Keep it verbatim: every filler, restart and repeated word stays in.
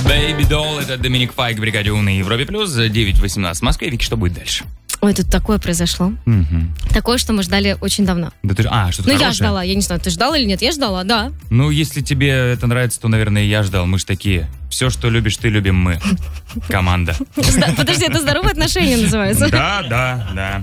Baby Doll, это Доминик Файк в бригаде У на Европе Плюс, девять восемнадцать в Москве. Вики, что будет дальше? Ой, тут такое произошло. Угу. Такое, что мы ждали очень давно. Да ты, а, что-то Ну, хорошее? я ждала, я не знаю, ты ждала или нет? Я ждала, да. Ну, если тебе это нравится, то, наверное, я ждал. Мы ж такие. Все, что любишь ты, любим мы. Команда. Подожди, это здоровые отношения называется? Да, да, да.